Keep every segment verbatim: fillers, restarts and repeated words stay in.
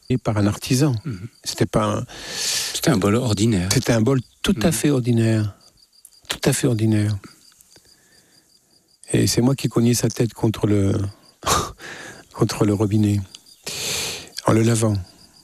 par un artisan. Mmh. C'était pas un... C'était un bol ordinaire. C'était un bol tout mmh. à fait ordinaire. Tout à fait ordinaire. Et c'est moi qui cognais sa tête contre le, contre le robinet, en le lavant.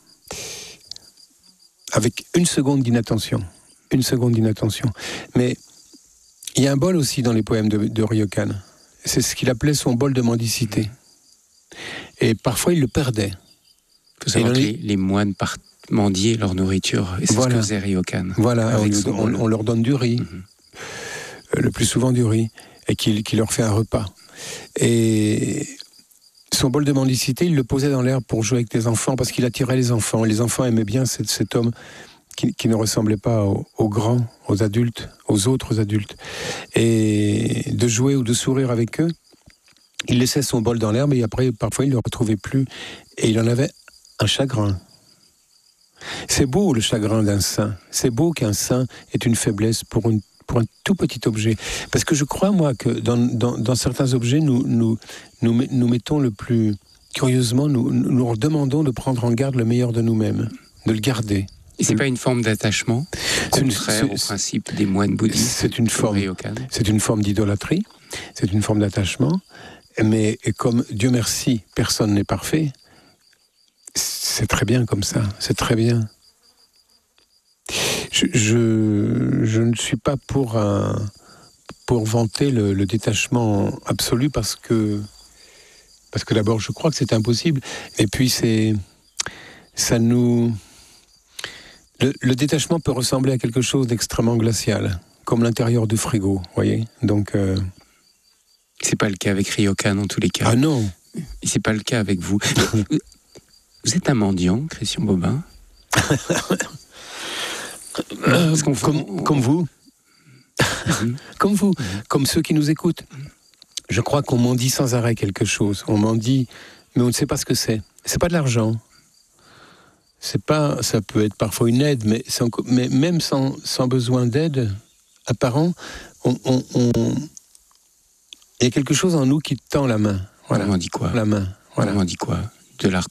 Avec une seconde d'inattention. Une seconde d'inattention. Mais il y a un bol aussi dans les poèmes de, de Ryokan. C'est ce qu'il appelait son bol de mendicité. Et parfois, il le perdait. Il faut savoir que les, les moines partent mendier leur nourriture. Et c'est voilà. ce que faisait Ryokan. Voilà, on, on, on leur donne du riz. Mm-hmm. Le plus souvent du riz. Et qu'il, qu'il leur fait un repas. Et son bol de mendicité, il le posait dans l'air pour jouer avec les enfants, parce qu'il attirait les enfants. Les enfants aimaient bien cet, cet homme qui, qui ne ressemblait pas aux, aux grands, aux adultes, aux autres adultes. Et de jouer ou de sourire avec eux, il laissait son bol dans l'herbe et après, parfois, il ne le retrouvait plus. Et il en avait un chagrin. C'est beau, le chagrin d'un saint. C'est beau qu'un saint ait une faiblesse pour une pour un tout petit objet. Parce que je crois, moi, que dans, dans, dans certains objets, nous, nous, nous, nous mettons le plus... Curieusement, nous, nous demandons de prendre en garde le meilleur de nous-mêmes, de le garder. Et c'est pas une forme d'attachement contraire au principe des moines bouddhistes? C'est une forme, c'est une forme d'idolâtrie, c'est une forme d'attachement, mais comme, Dieu merci, personne n'est parfait, c'est très bien comme ça, c'est très bien. Je, je, je ne suis pas pour, un, pour vanter le, le détachement absolu parce que, parce que d'abord je crois que c'est impossible et puis c'est, ça nous... Le, le détachement peut ressembler à quelque chose d'extrêmement glacial, comme l'intérieur du frigo, voyez. Donc, euh... c'est pas le cas avec Ryokan en tous les cas. Ah non. Et c'est pas le cas avec vous. Vous êtes un mendiant, Christian Bobin? Euh, comme, comme, comme vous, mmh. comme vous, mmh. comme ceux qui nous écoutent. Je crois qu'on mendie sans arrêt quelque chose. On mendie, mais on ne sait pas ce que c'est. C'est pas de l'argent. C'est pas, ça peut être parfois une aide, mais, sans, mais même sans, sans besoin d'aide apparent, on, on, on, il y a quelque chose en nous qui tend la main. Voilà. On mendie quoi? La main. Voilà. On mendie quoi? De l'argent.